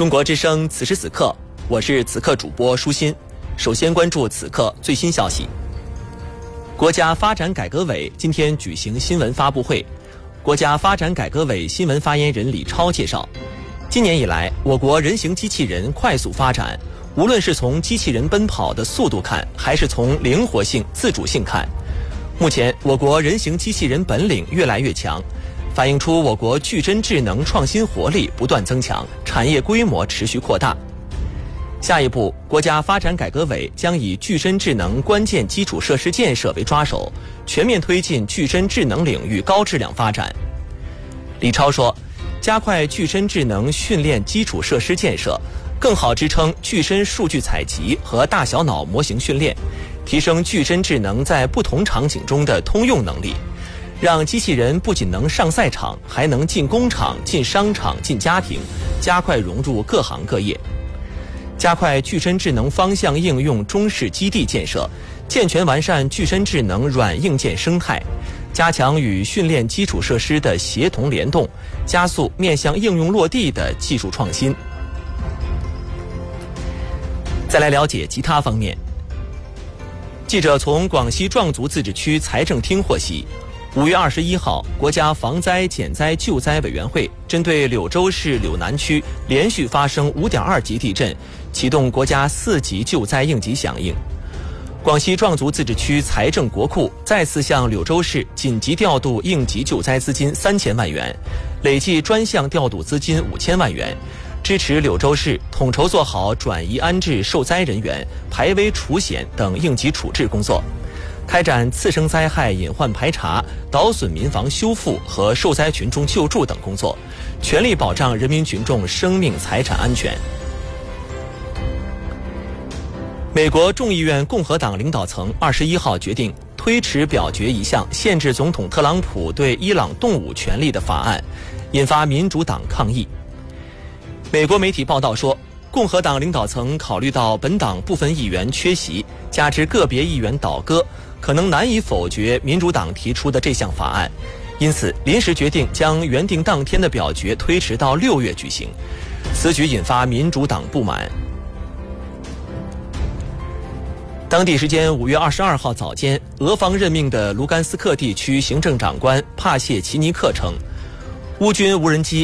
中国之声此时此刻，我是此刻主播舒心。首先关注此刻最新消息。国家发展改革委今天举行新闻发布会，国家发展改革委新闻发言人李超介绍，今年以来，我国人形机器人快速发展，无论是从机器人奔跑的速度看，还是从灵活性、自主性看，目前我国人形机器人本领越来越强，反映出我国具真智能创新活力不断增强，产业规模持续扩大。下一步，国家发展改革委将以具真智能关键基础设施建设为抓手，全面推进具真智能领域高质量发展。李超说，加快具真智能训练基础设施建设，更好支撑具真数据采集和大小脑模型训练，提升具真智能在不同场景中的通用能力，让机器人不仅能上赛场，还能进工厂、进商场、进家庭，加快融入各行各业。加快具真智能方向应用中试基地建设，健全完善具真智能软硬件生态，加强与训练基础设施的协同联动，加速面向应用落地的技术创新。再来了解其他方面。记者从广西壮族自治区财政厅获悉，5月21号，国家防灾减灾救灾委员会针对柳州市柳南区连续发生5.2级地震，启动国家4级救灾应急响应。广西壮族自治区财政国库再次向柳州市紧急调度应急救灾资金3000万元，累计专项调度资金5000万元，支持柳州市统筹做好转移安置受灾人员、排危除险等应急处置工作，开展次生灾害隐患排查、捣损民房修复和受灾群众救助等工作，全力保障人民群众生命财产安全。美国众议院共和党领导层21号决定推迟表决一项限制总统特朗普对伊朗动武权利的法案，引发民主党抗议。美国媒体报道说，共和党领导层考虑到本党部分议员缺席，加之个别议员倒戈，可能难以否决民主党提出的这项法案，因此临时决定将原定当天的表决推迟到6月举行。此举引发民主党不满。当地时间5月22号早间，俄方任命的卢甘斯克地区行政长官帕谢奇尼克称，乌军无人机